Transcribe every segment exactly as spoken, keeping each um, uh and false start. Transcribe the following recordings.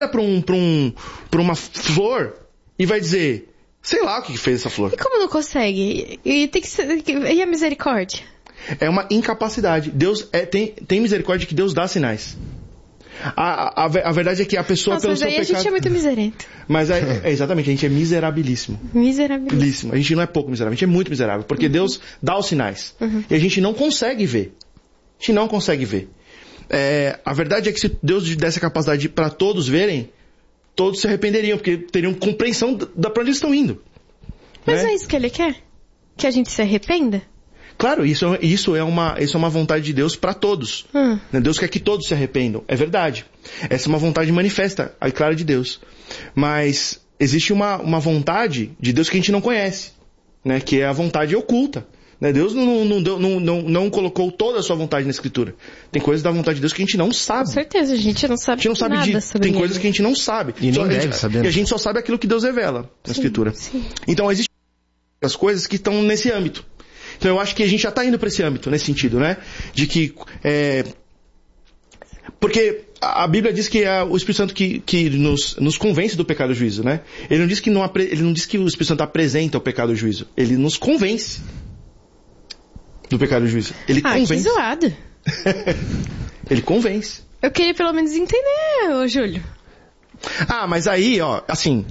para um, para um, para uma flor e vai dizer, sei lá o que fez essa flor. E como não consegue? E, tem que ser, e a misericórdia? É uma incapacidade. Deus é, tem, tem misericórdia que Deus dá sinais. A, a, a verdade é que a pessoa, Nossa, pelo mas seu aí pecado... a gente é muito miserento. Mas é, é, exatamente, a gente é miserabilíssimo. Miserabilíssimo. A gente não é pouco miserável, a gente é muito miserável. Porque uhum. Deus dá os sinais. Uhum. E a gente não consegue ver. A gente não consegue ver. É, a verdade é que se Deus desse a capacidade para todos verem, todos se arrependeriam, porque teriam compreensão da pra onde eles estão indo. Mas né? É isso que ele quer? Que a gente se arrependa? Claro, isso, isso, é, uma, isso é uma vontade de Deus para todos. Hum. Deus quer que todos se arrependam. É verdade. Essa é uma vontade manifesta, a clara de Deus. Mas existe uma, uma vontade de Deus que a gente não conhece, né? Que é a vontade oculta. Né? Deus não, não, não, não, não colocou toda a sua vontade na Escritura. Tem coisas da vontade de Deus que a gente não sabe. Com certeza, a gente não sabe, a gente não sabe nada de, sobre Tem ele. coisas que a gente não sabe. E só nem a deve gente, saber. E a gente só sabe aquilo que Deus revela na sim, Escritura. Sim. Então existem as coisas que estão nesse âmbito. Então eu acho que a gente já está indo para esse âmbito, nesse sentido, né? De que... É... Porque a Bíblia diz que é o Espírito Santo que, que nos, nos convence do pecado e do juízo, né? Ele não diz que, não, ele não diz que o Espírito Santo apresenta o pecado e o juízo. Ele nos convence do pecado e do juízo. Ele ah, convence. que zoado. Ele convence. Eu queria pelo menos entender, ô Júlio. Ah, mas aí, ó, assim...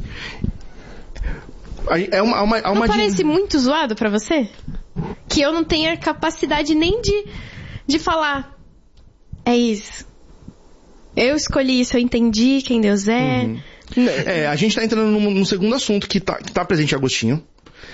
É uma, uma, uma não parece de... muito zoado pra você? Que eu não tenha capacidade nem de, de falar. É isso. Eu escolhi isso, eu entendi quem Deus é. Uhum. É, a gente tá entrando num, num segundo assunto que tá, que tá presente em Agostinho.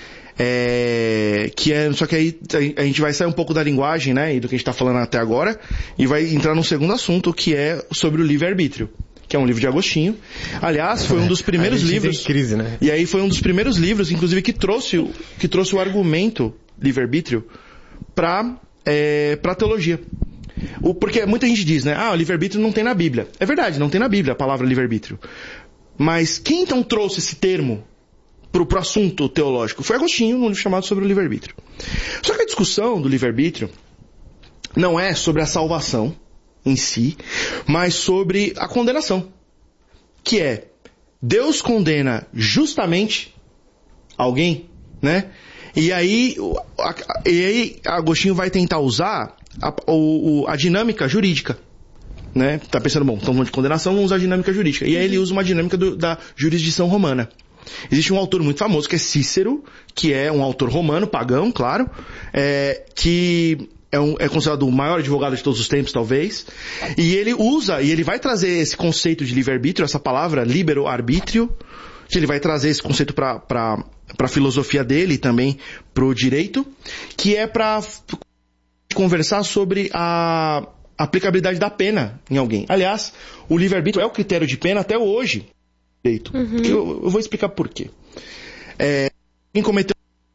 É, que é, só que aí a gente vai sair um pouco da linguagem, né, e do que a gente tá falando até agora, e vai entrar num segundo assunto que é sobre o livre-arbítrio. Que é um livro de Agostinho. Aliás, foi um dos primeiros livros... crise, né? E aí foi um dos primeiros livros, inclusive, que trouxe, que trouxe o argumento livre-arbítrio para é, para teologia. O, porque muita gente diz, né? Ah, o livre-arbítrio não tem na Bíblia. É verdade, não tem na Bíblia a palavra livre-arbítrio. Mas quem então trouxe esse termo pro, pro assunto teológico? Foi Agostinho, num livro chamado Sobre o Livre-arbítrio. Só que a discussão do livre-arbítrio não é sobre a salvação em si, mas sobre a condenação, que é Deus condena justamente alguém, né? E aí, a, e aí Agostinho vai tentar usar a, o, a dinâmica jurídica, né? Tá pensando, bom, estamos falando de condenação, vamos usar a dinâmica jurídica. E aí ele usa uma dinâmica do, da jurisdição romana. Existe um autor muito famoso que é Cícero, que é um autor romano, pagão, claro, é, que É, um, é considerado o maior advogado de todos os tempos, talvez. E ele usa, e ele vai trazer esse conceito de livre-arbítrio, essa palavra, libero-arbítrio, que ele vai trazer esse conceito para para a filosofia dele e também para o direito, que é para conversar sobre a aplicabilidade da pena em alguém. Aliás, o livre-arbítrio é o critério de pena até hoje. Uhum. Eu, eu vou explicar por quê. É, quem cometeu...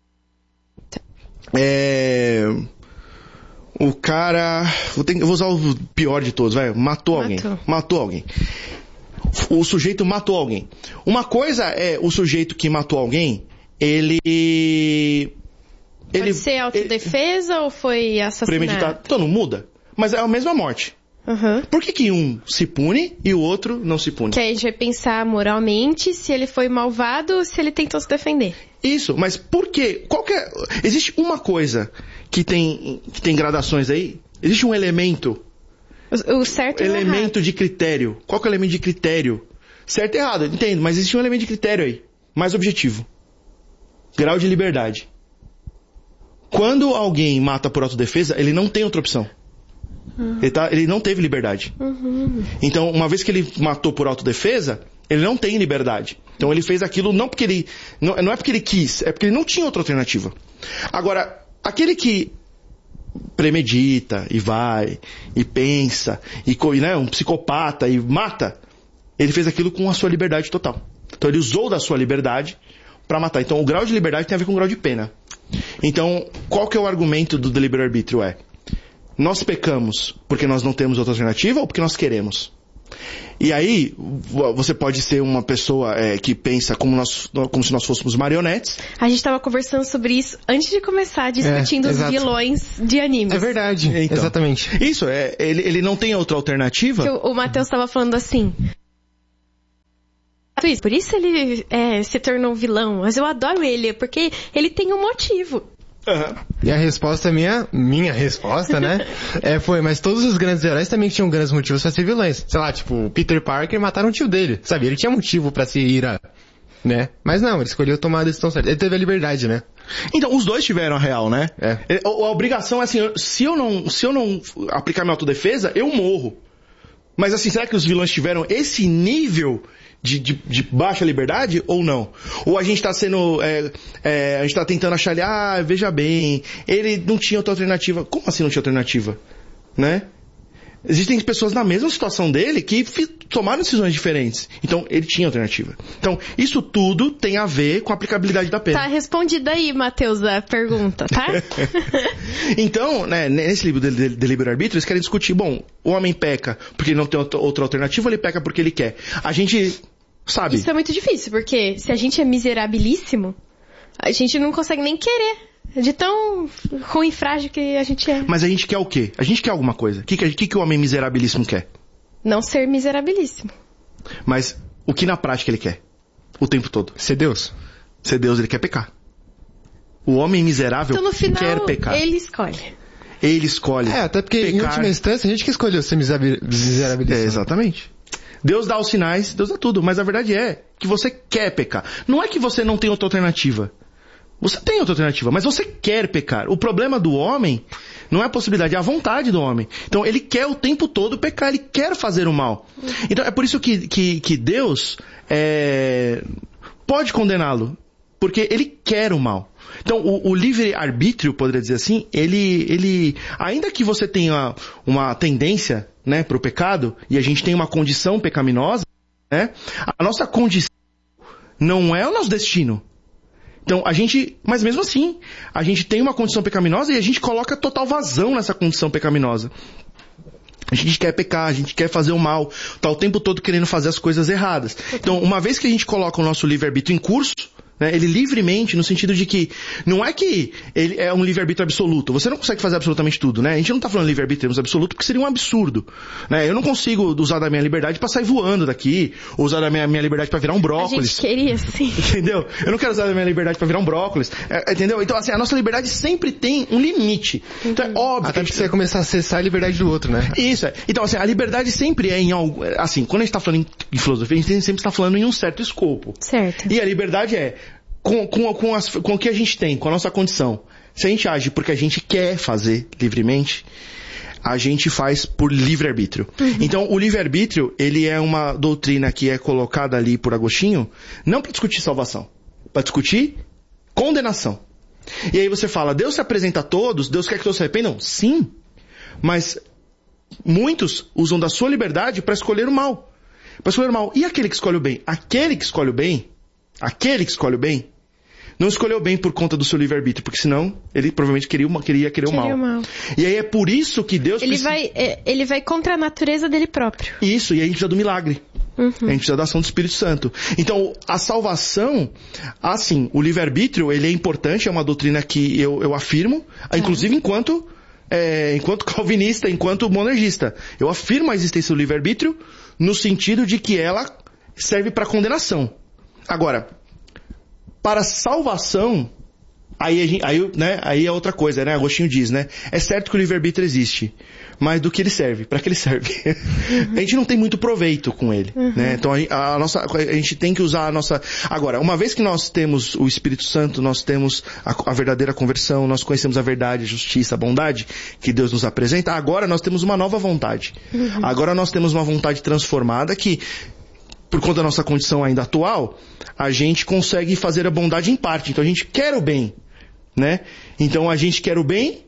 É... O cara... Vou, ter, eu vou usar o pior de todos, vai. Matou alguém. Matou. Matou alguém. O sujeito matou alguém. Uma coisa é o sujeito que matou alguém, ele... Pode ele ser autodefesa ele, ou foi assassinado? Premeditado. Então não muda. Mas é a mesma morte. Uhum. Por que que um se pune e o outro não se pune? Que aí a gente vai pensar moralmente se ele foi malvado ou se ele tentou se defender. Isso, mas por quê? Qual que é... Existe uma coisa que tem, que tem gradações aí? Existe um elemento... O, o certo e o elemento errado. de critério. Qual que é o elemento de critério? Certo e errado, entendo, mas existe um elemento de critério aí. Mais objetivo. Grau de liberdade. Quando alguém mata por autodefesa, ele não tem outra opção. Uhum. Ele, tá, ele não teve liberdade. Uhum. Então, uma vez que ele matou por autodefesa, ele não tem liberdade. Então ele fez aquilo não porque ele... Não, não é porque ele quis, é porque ele não tinha outra alternativa. Agora, aquele que premedita e vai, e pensa, e né, um psicopata e mata, ele fez aquilo com a sua liberdade total. Então ele usou da sua liberdade para matar. Então o grau de liberdade tem a ver com o grau de pena. Então, qual que é o argumento do livre-arbítrio? É, nós pecamos porque nós não temos outra alternativa ou porque nós queremos? E aí, você pode ser uma pessoa é, que pensa como, nós, como se nós fôssemos marionetes. A gente estava conversando sobre isso antes de começar, discutindo é, os vilões de animes. É verdade, então, exatamente. Isso, é, ele, ele não tem outra alternativa. Que o, o Matheus estava falando assim... muito isso. Por isso ele é, se tornou um vilão. Mas eu adoro ele, porque ele tem um motivo. Uhum. E a resposta minha, minha resposta, né? é, foi, mas todos os grandes heróis também tinham grandes motivos pra ser vilões. Sei lá, tipo, Peter Parker mataram o tio dele, sabe? Ele tinha motivo pra se ira, né? Mas não, ele escolheu tomar a decisão certa. Ele teve a liberdade, né? Então, os dois tiveram a real, né? É. A, a obrigação é assim, se eu não, se eu não aplicar minha autodefesa, eu morro. Mas assim, será que os vilões tiveram esse nível de, de, de baixa liberdade ou não? Ou a gente tá sendo, é, é, a gente tá tentando achar ele, ah, veja bem, ele não tinha outra alternativa. Como assim não tinha alternativa? Né? Existem pessoas na mesma situação dele que fi- tomaram decisões diferentes. Então, ele tinha alternativa. Então, isso tudo tem a ver com a aplicabilidade da pena. Tá respondida aí, Matheus, a pergunta, tá? Então, né, nesse livro de, de, de livre-arbítrio, eles querem discutir, bom, o homem peca porque ele não tem outra alternativa ou ele peca porque ele quer? A gente sabe. Isso é muito difícil, porque se a gente é miserabilíssimo, a gente não consegue nem querer. De tão ruim e frágil que a gente é. Mas a gente quer o quê? A gente quer alguma coisa. O que, que, que o homem miserabilíssimo quer? Não ser miserabilíssimo. Mas o que na prática ele quer? O tempo todo? Ser Deus. Ser Deus, ele quer pecar. O homem miserável então, no final, quer pecar. Ele escolhe. Ele escolhe. É, até porque pecar. em última instância a gente que escolheu ser miserabilismo. É, exatamente. Deus dá os sinais, Deus dá tudo. Mas a verdade é que você quer pecar. Não é que você não tem outra alternativa. Você tem outra alternativa, mas você quer pecar. O problema do homem não é a possibilidade, é a vontade do homem. Então ele quer o tempo todo pecar, ele quer fazer o mal. Então é por isso que, que, que Deus é, pode condená-lo, porque ele quer o mal. Então o, o livre-arbítrio, poderia dizer assim, ele, ele, ainda que você tenha uma tendência, né, para o pecado, e a gente tem uma condição pecaminosa, né, a nossa condição não é o nosso destino. Então, a gente, mas mesmo assim, a gente tem uma condição pecaminosa e a gente coloca total vazão nessa condição pecaminosa. A gente quer pecar, a gente quer fazer o mal, tá o tempo todo querendo fazer as coisas erradas. Então, uma vez que a gente coloca o nosso livre-arbítrio em curso, né, ele livremente, no sentido de que não é que ele é um livre-arbítrio absoluto. Você não consegue fazer absolutamente tudo, né? A gente não tá falando livre-arbítrio absoluto porque seria um absurdo, né? Eu não consigo usar da minha liberdade pra sair voando daqui, ou usar da minha, minha liberdade pra virar um brócolis. A gente queria, sim. Entendeu? Eu não quero usar da minha liberdade pra virar um brócolis. É, entendeu? Então, assim, a nossa liberdade sempre tem um limite. Então, é óbvio. Até que porque você vai começar a acessar a liberdade do outro, né? Isso, é. Então, assim, a liberdade sempre é em algo... Assim, quando a gente tá falando em filosofia, a gente sempre está falando em um certo escopo. Certo. E a liberdade é com, com, com, as, com o que a gente tem, com a nossa condição. Se a gente age porque a gente quer fazer livremente, a gente faz por livre-arbítrio. Uhum. Então, o livre-arbítrio, ele é uma doutrina que é colocada ali por Agostinho, não para discutir salvação, para discutir condenação. E aí você fala, Deus se apresenta a todos, Deus quer que todos se arrependam? Sim. Mas muitos usam da sua liberdade para escolher o mal. Para escolher o mal. E aquele que escolhe o bem? Aquele que escolhe o bem, aquele que escolhe o bem, não escolheu bem por conta do seu livre-arbítrio, porque senão ele provavelmente queria, uma, queria querer o mal. o mal. E aí é por isso que Deus... Ele, precisa... vai, é, ele vai contra a natureza dele próprio. Isso, e aí a gente precisa do milagre. Uhum. A gente precisa da ação do Espírito Santo. Então, a salvação, assim, o livre-arbítrio, ele é importante, é uma doutrina que eu, eu afirmo, é. inclusive enquanto, é, enquanto calvinista, enquanto monergista. Eu afirmo a existência do livre-arbítrio no sentido de que ela serve para condenação. Agora, para salvação, aí, aí, né, aí é outra coisa, né? Agostinho diz, né? É certo que o livre-arbítrio existe, mas do que ele serve? Para que ele serve? Uhum. A gente não tem muito proveito com ele, uhum. né? Então a, a, nossa, a gente tem que usar a nossa... Agora, uma vez que nós temos o Espírito Santo, nós temos a, a verdadeira conversão, nós conhecemos a verdade, a justiça, a bondade que Deus nos apresenta, agora nós temos uma nova vontade. Uhum. Agora nós temos uma vontade transformada que... por conta da nossa condição ainda atual, a gente consegue fazer a bondade em parte. Então a gente quer o bem, né? Então a gente quer o bem,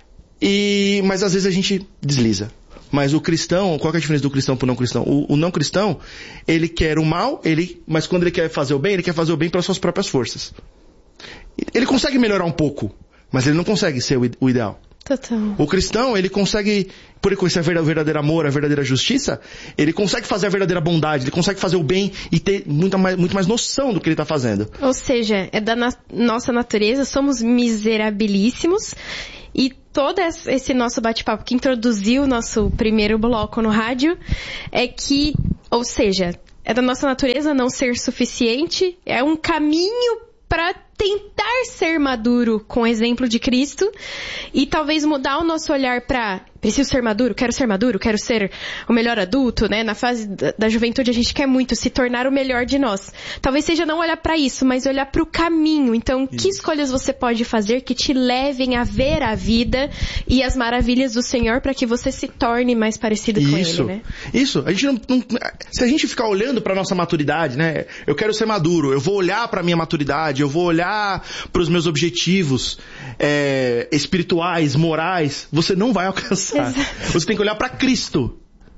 e mas às vezes a gente desliza. Mas o cristão, qual que é a diferença do cristão para o não cristão? O, o não cristão, ele quer o mal, ele, mas quando ele quer fazer o bem, ele quer fazer o bem pelas suas próprias forças. Ele consegue melhorar um pouco, mas ele não consegue ser o, o ideal. Total. O cristão, ele consegue, por ele conhecer o verdadeiro amor, a verdadeira justiça, ele consegue fazer a verdadeira bondade, ele consegue fazer o bem e ter muita mais, muito mais noção do que ele está fazendo. Ou seja, é da na- nossa natureza, somos miserabilíssimos, e todo esse nosso bate-papo que introduziu o nosso primeiro bloco no rádio é que, ou seja, é da nossa natureza não ser suficiente, é um caminho para tentar ser maduro com o exemplo de Cristo e talvez mudar o nosso olhar para preciso ser maduro, quero ser maduro, quero ser o melhor adulto, né? Na fase da, da juventude a gente quer muito se tornar o melhor de nós. Talvez seja não olhar para isso, mas olhar para o caminho. Então, isso. Que escolhas você pode fazer que te levem a ver a vida e as maravilhas do Senhor para que você se torne mais parecido com isso. Ele, né? Isso. A gente não, não, se a gente ficar olhando para nossa maturidade, né? Eu quero ser maduro, eu vou olhar para minha maturidade, eu vou olhar para os meus objetivos é, espirituais, morais, você não vai alcançar. Exato. Você tem que olhar para Cristo.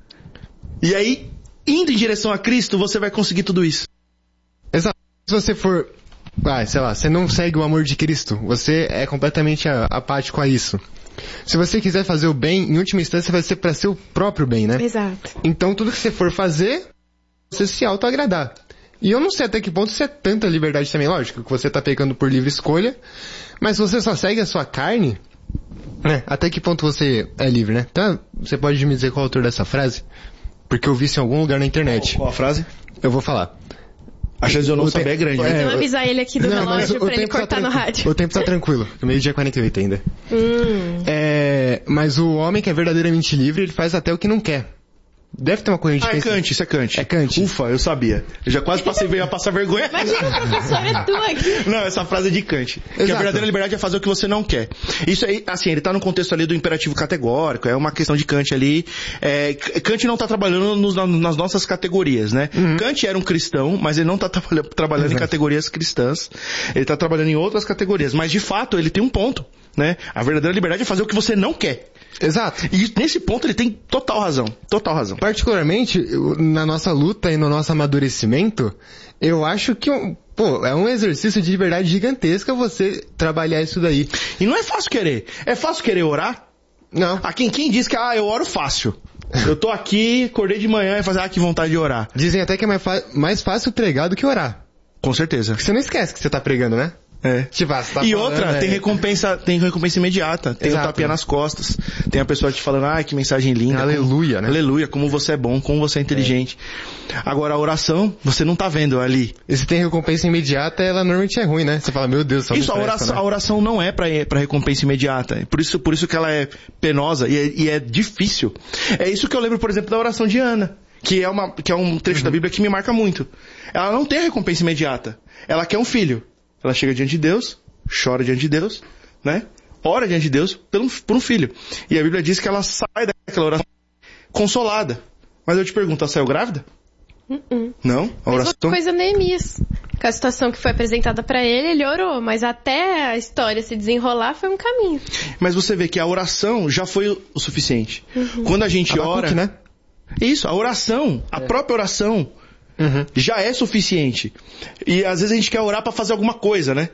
E aí, indo em direção a Cristo, você vai conseguir tudo isso. Exato. Se você for, ah, sei lá, você não segue o amor de Cristo, você é completamente apático a isso. Se você quiser fazer o bem, em última instância vai ser para seu próprio bem, né? Exato. Então tudo que você for fazer, você se autoagradar. E eu não sei até que ponto isso é tanta liberdade também, lógico, que você tá pegando por livre escolha, mas se você só segue a sua carne, né? Até que ponto você é livre, né? Então, você pode me dizer qual é o autor dessa frase? Porque eu vi isso em algum lugar na internet. Qual, qual a frase? Eu vou falar. A chance de eu não o saber te... é grande. Então É, avisar ele aqui do não, relógio pra ele cortar tá no rádio. O tempo tá tranquilo, meio-dia e quarenta e oito ainda. Hum. É, mas o homem que é verdadeiramente livre, ele faz até o que não quer. Deve ter uma corrente ah, de é Kant, isso é Kant. É Kant. Ufa, eu sabia. Eu já quase passei, veio a passar vergonha. Imagina, professor, é tu aqui. Não, essa frase é de Kant. Exato. Que a verdadeira liberdade é fazer o que você não quer. Isso aí, assim, ele tá no contexto ali do imperativo categórico, é uma questão de Kant ali. É, Kant não tá trabalhando nos, nas nossas categorias, né? Uhum. Kant era um cristão, mas ele não tá trabalha, trabalhando Exato. Em categorias cristãs. Ele tá trabalhando em outras categorias. Mas, de fato, ele tem um ponto, né? A verdadeira liberdade é fazer o que você não quer. Exato. E nesse ponto ele tem total razão. Total razão. Particularmente, na nossa luta e no nosso amadurecimento, eu acho que, pô, é um exercício de liberdade gigantesca você trabalhar isso daí. E não é fácil querer. É fácil querer orar? Não. Ah, quem, quem diz que, ah, eu oro fácil. Eu tô aqui, acordei de manhã e fazer, ah, que vontade de orar. Dizem até que é mais, mais fácil pregar do que orar. Com certeza. Porque você não esquece que você tá pregando, né? É. Tipo, ah, tá e falando, outra, é... tem recompensa, tem recompensa imediata. Tem o um tapinha nas costas. Tem a pessoa te falando, ah, que mensagem linda. Aleluia, como, né? Aleluia, como você é bom, como você é inteligente. É. Agora, a oração, você não tá vendo ali. E se tem recompensa imediata, ela normalmente é ruim, né? Você fala, meu Deus, só Isso, me a oração, né? A oração não é pra, pra recompensa imediata. Por isso, por isso que ela é penosa e é, e é difícil. É isso que eu lembro, por exemplo, da oração de Ana. Que é, uma, que é um trecho uhum. da Bíblia que me marca muito. Ela não tem a recompensa imediata. Ela quer um filho. Ela chega diante de Deus, chora diante de Deus, né? Ora diante de Deus por um, por um filho. E a Bíblia diz que ela sai daquela oração consolada. Mas eu te pergunto, ela saiu grávida? Uh-uh. Não? A oração... Mesma coisa Neemias. Com a situação que foi apresentada pra ele, ele orou. Mas até a história se desenrolar foi um caminho. Mas você vê que a oração já foi o suficiente. Uhum. Quando a gente Abacuque, ora... né? Isso, a oração, a é. própria oração... Uhum. Já é suficiente. E às vezes a gente quer orar pra fazer alguma coisa, né?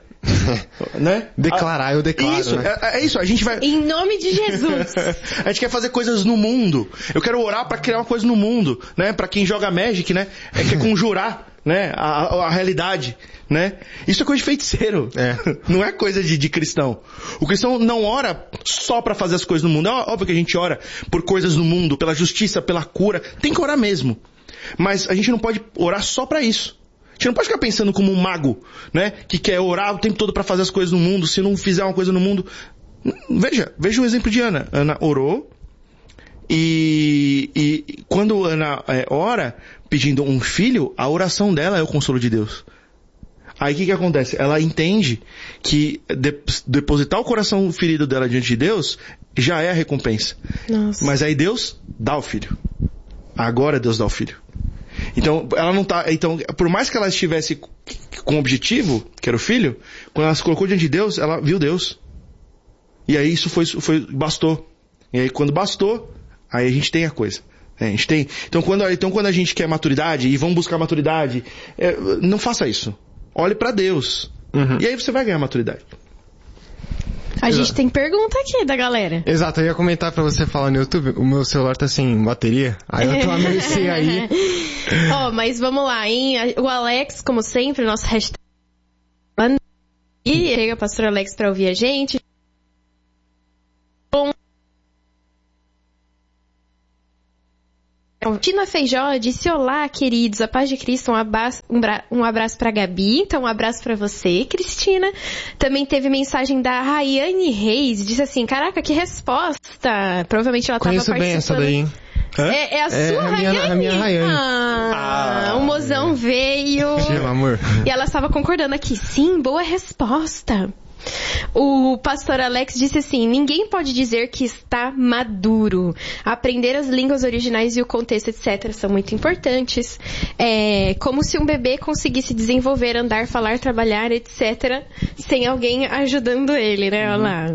né? Declarar, eu declaro. Isso, né? é, é isso, a gente vai... Em nome de Jesus. A gente quer fazer coisas no mundo. Eu quero orar pra criar uma coisa no mundo, né? Pra quem joga Magic, né? É quer conjurar, né? A, a, a realidade, né? Isso é coisa de feiticeiro. É. Não é coisa de, de cristão. O cristão não ora só pra fazer as coisas no mundo. É óbvio que a gente ora por coisas no mundo, pela justiça, pela cura. Tem que orar mesmo. Mas a gente não pode orar só pra isso. A gente não pode ficar pensando como um mago, né? Que quer orar o tempo todo pra fazer as coisas no mundo. Se não fizer uma coisa no mundo... Veja, veja o exemplo de Ana. Ana orou e, e quando Ana é, ora pedindo um filho, a oração dela é o consolo de Deus. Aí o que que acontece? Ela entende que de, depositar o coração ferido dela diante de Deus já é a recompensa. Nossa. Mas aí Deus dá o filho. Agora Deus dá o filho. Então, ela não tá, então, por mais que ela estivesse com o objetivo, que era o filho, quando ela se colocou diante de Deus, ela viu Deus. E aí isso foi, foi bastou. E aí quando bastou, aí a gente tem a coisa. É, a gente tem. Então quando, então quando a gente quer maturidade e vamos buscar maturidade, é, não faça isso. Olhe pra Deus. Uhum. E aí você vai ganhar maturidade. A Exato. gente tem pergunta aqui da galera. Exato, eu ia comentar pra você falar no YouTube, o meu celular tá sem bateria, aí eu tô a mercê aí. Ó, oh, mas vamos lá, hein? O Alex, como sempre, nosso hashtag... E chega o pastor Alex pra ouvir a gente. Tina Feijó disse: olá, queridos, a paz de Cristo, um abraço, um, bra- um abraço pra Gabi, então um abraço pra você, Cristina. Também teve mensagem da Rayane Reis, disse assim: caraca, que resposta! Provavelmente ela Conheço tava bem essa participando. daí, hein? É, é a É sua a minha- Rayane? a minha Rayane. Ah, Ah. o mozão veio. Meu amor. E ela estava concordando aqui. Sim, boa resposta. O pastor Alex disse assim: ninguém pode dizer que está maduro. Aprender as línguas originais e o contexto, etcétera, são muito importantes. É como se um bebê conseguisse desenvolver, andar, falar, trabalhar, etcétera, sem alguém ajudando ele, né? Olha lá.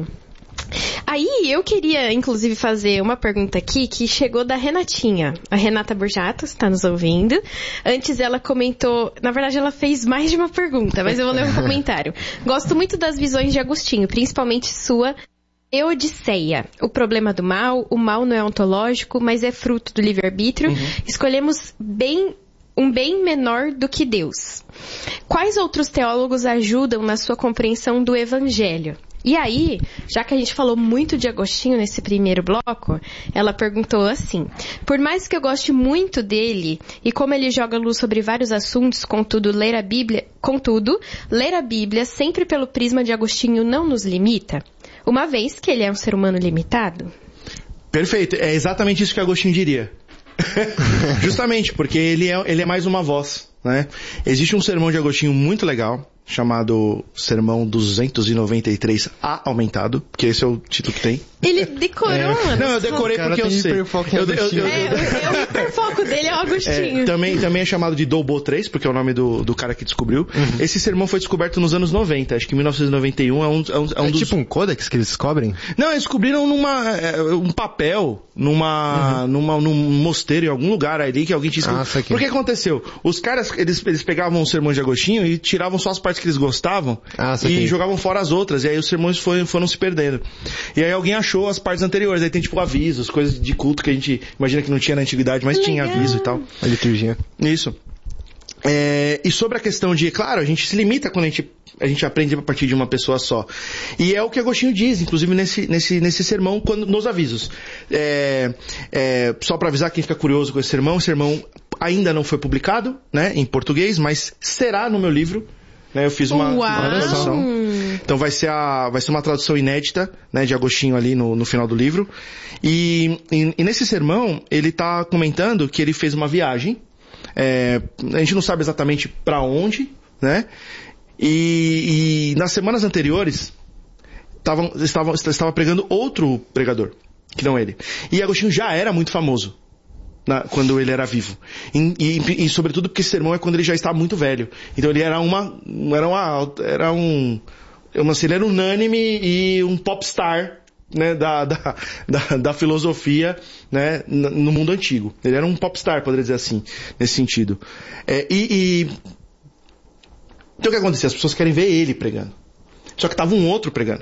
Aí eu queria, inclusive, fazer uma pergunta aqui que chegou da Renatinha. A Renata Burjatos está nos ouvindo. Antes ela comentou, na verdade ela fez mais de uma pergunta, mas eu vou ler um comentário. Gosto muito das visões de Agostinho, principalmente sua Odisseia. O problema do mal, o mal não é ontológico, mas é fruto do livre-arbítrio. Uhum. Escolhemos bem... um bem menor do que Deus. Quais outros teólogos ajudam na sua compreensão do Evangelho? E aí, já que a gente falou muito de Agostinho nesse primeiro bloco, ela perguntou assim: por mais que eu goste muito dele, e como ele joga luz sobre vários assuntos, contudo, ler a Bíblia, contudo, ler a Bíblia sempre pelo prisma de Agostinho não nos limita? Uma vez que ele é um ser humano limitado? Perfeito, é exatamente isso que Agostinho diria. Justamente, porque ele é, ele é mais uma voz, né? Existe um sermão de Agostinho muito legal, chamado Sermão duzentos e noventa e três A aumentado, porque esse é o título que tem. Ele decorou, é. mano. Não, eu decorei porque eu sei. Eu, eu, eu, eu, é, é, o hiperfoco dele é o Agostinho. É, também, também é chamado de Doubo três, porque é o nome do, do cara que descobriu. Uhum. Esse sermão foi descoberto nos anos noventa, acho que em mil novecentos e noventa e um é um, é um, é um é dos... tipo um códex que eles descobrem? Não, eles descobriram numa, um papel, numa, uhum. numa, num mosteiro, em algum lugar ali, que alguém tinha escrito. Ah, Por que aconteceu? Os caras, eles, eles pegavam o sermão de Agostinho e tiravam só as partes que eles gostavam ah, e jogavam fora as outras, e aí os sermões foram, foram se perdendo. E aí alguém achou as partes anteriores, aí tem tipo avisos, coisas de culto que a gente imagina que não tinha na antiguidade, mas Legal. Tinha aviso e tal. A liturgia. Isso. É, e sobre a questão de, claro, a gente se limita quando a gente, a gente aprende a partir de uma pessoa só. E é o que Agostinho diz, inclusive nesse, nesse, nesse sermão, quando, nos avisos. É, é, só para avisar quem fica curioso com esse sermão, o sermão ainda não foi publicado, né, em português, mas será no meu livro. Né, eu fiz uma, uma tradução. Então vai ser, a, vai ser uma tradução inédita, né, de Agostinho ali no, no final do livro. E, e, e nesse sermão, ele está comentando que ele fez uma viagem. É, a gente não sabe exatamente para onde, né? E, e nas semanas anteriores, tavam, estavam, estava pregando outro pregador, que não ele. E Agostinho já era muito famoso. Na, quando ele era vivo. E, e, e sobretudo porque esse sermão é quando ele já está muito velho. Então ele era uma, era uma, era um, eu não sei, ele era unânime e um popstar, né, da, da, da, da filosofia, né, no mundo antigo. Ele era um popstar, poderia dizer assim, nesse sentido. É, e, e, então o que acontecia? As pessoas querem ver ele pregando. Só que estava um outro pregando.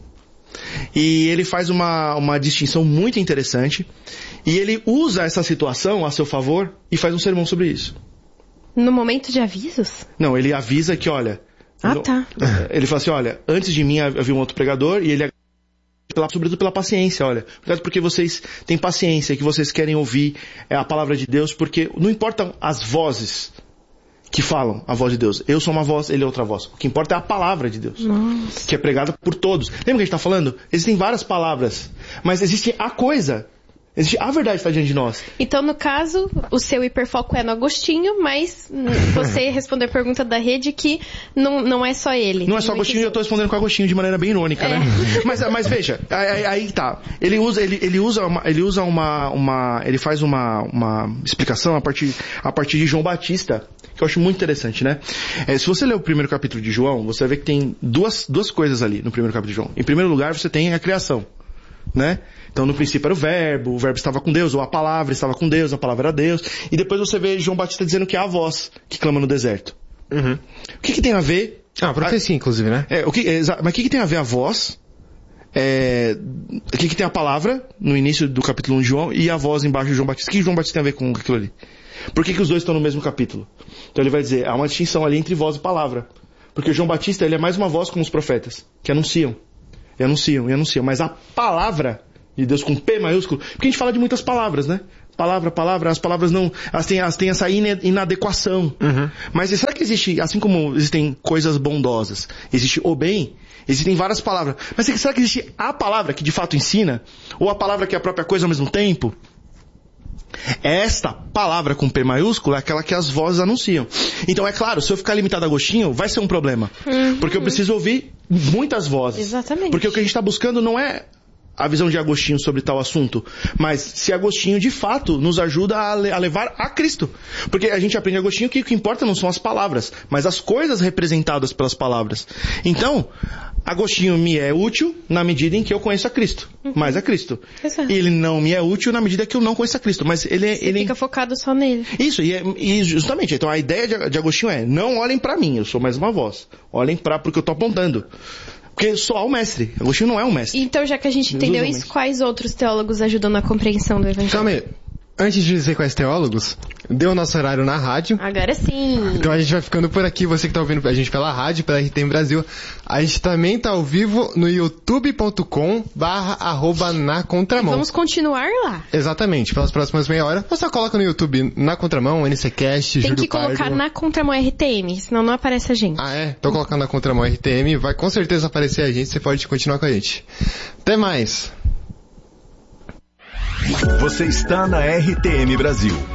E ele faz uma, uma distinção muito interessante. E ele usa essa situação a seu favor e faz um sermão sobre isso. No momento de avisos? Não, ele avisa que, olha... Ah, no, tá. Ele fala assim, olha, antes de mim havia um outro pregador e ele... Pela, sobretudo pela paciência, olha. Obrigado porque vocês têm paciência, que vocês querem ouvir a palavra de Deus, porque não importam as vozes que falam a voz de Deus. Eu sou uma voz, ele é outra voz. O que importa é a palavra de Deus. Nossa. Que é pregada por todos. Lembra que a gente está falando? Existem várias palavras, mas existe a coisa. Existe a verdade que está diante de nós. Então, no caso, o seu hiperfoco é no Agostinho, mas você respondeu a pergunta da rede que não, não é só ele. Não é só Agostinho, e eu estou respondendo com Agostinho de maneira bem irônica, é. né? Mas, mas veja, aí, aí tá. Ele usa, ele, ele usa, uma, ele usa uma, uma, ele faz uma, uma explicação a partir, a partir de João Batista, que eu acho muito interessante, né? É, se você ler o primeiro capítulo de João, você vai ver que tem duas, duas coisas ali no primeiro capítulo de João. Em primeiro lugar, você tem a criação, né? Então, no princípio era o verbo, o verbo estava com Deus, ou a palavra estava com Deus, a palavra era Deus. E depois você vê João Batista dizendo que é a voz que clama no deserto. Uhum. O que que tem a ver... Ah, profecia, a... inclusive, né? É, o que, é, mas o que que tem a ver a voz? É, o que que tem a palavra no início do capítulo um de João e a voz embaixo de João Batista? O que João Batista tem a ver com aquilo ali? Por que que os dois estão no mesmo capítulo? Então ele vai dizer, há uma distinção ali entre voz e palavra. Porque João Batista, ele é mais uma voz como os profetas, que anunciam. E anunciam, e anunciam. Mas a palavra... de Deus com P maiúsculo, porque a gente fala de muitas palavras, né? palavra, palavra, as palavras não, elas têm, elas têm essa inadequação. Uhum. Mas será que existe, assim como existem coisas bondosas, existe o bem, existem várias palavras, mas será que existe a palavra que de fato ensina? Ou a palavra que é a própria coisa ao mesmo tempo? Esta palavra com P maiúsculo é aquela que as vozes anunciam. Então é claro, se eu ficar limitado a Agostinho, vai ser um problema. Uhum. Porque eu preciso ouvir muitas vozes. Exatamente. Porque o que a gente está buscando não é a visão de Agostinho sobre tal assunto, mas se Agostinho de fato nos ajuda a, le- a levar a Cristo. Porque a gente aprende Agostinho que o que importa não são as palavras, mas as coisas representadas pelas palavras. Então, Agostinho me é útil na medida em que eu conheço a Cristo, uhum. mais a Cristo. Exato. Ele não me é útil na medida que eu não conheço a Cristo, mas ele... Você ele... fica focado só nele. Isso, e, é, e justamente, então a ideia de, de Agostinho é, não olhem para mim, eu sou mais uma voz, olhem para porque eu estou apontando. Porque só o mestre. Agostinho não é um mestre. Então, já que a gente entendeu isso, quais outros teólogos ajudam na compreensão do Evangelho? Calma aí. Antes de dizer quais teólogos, deu o nosso horário na rádio. Agora sim. Então a gente vai ficando por aqui, você que tá ouvindo a gente pela rádio, pela R T M Brasil. A gente também tá ao vivo no youtube ponto com barra arroba na contramão. Vamos continuar lá. Exatamente, pelas próximas meia hora. Você só coloca no YouTube Na Contramão, N C Cast, Tem Júlio que colocar Pardo. Na Contramão R T M, senão não aparece a gente. Ah, é? Tô colocando Na Contramão R T M, vai com certeza aparecer a gente, você pode continuar com a gente. Até mais! Você está na R T M Brasil.